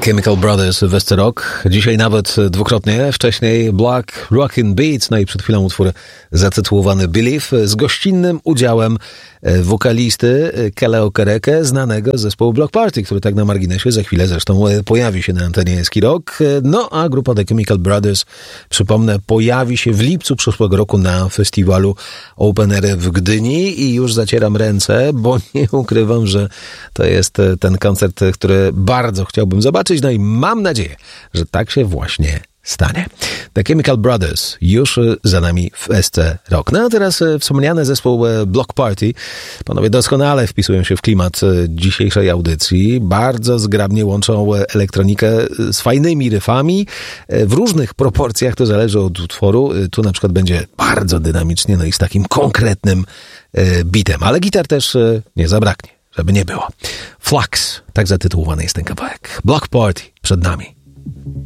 Chemical Brothers w West Rock. Dzisiaj nawet dwukrotnie. Wcześniej Black Rockin' Beats, no i przed chwilą utwór zatytułowany Believe z gościnnym udziałem wokalisty Keleo Kereke, znanego z zespołu Block Party, który tak na marginesie za chwilę zresztą pojawi się na antenie Ski Rock. No a grupa The Chemical Brothers, przypomnę, pojawi się w lipcu przyszłego roku na festiwalu Open Air w Gdyni i już zacieram ręce, bo nie ukrywam, że to jest ten koncert, który bardzo chciałbym zobaczyć, no i mam nadzieję, że tak się właśnie stanie. The Chemical Brothers już za nami w SC Rock. No a teraz wspomniany zespół Block Party. Panowie doskonale wpisują się w klimat dzisiejszej audycji. Bardzo zgrabnie łączą elektronikę z fajnymi riffami. W różnych proporcjach, to zależy od utworu. Tu na przykład będzie bardzo dynamicznie, no i z takim konkretnym bitem. Ale gitar też nie zabraknie, żeby nie było. Flux, tak zatytułowany jest ten kawałek. Block Party przed nami.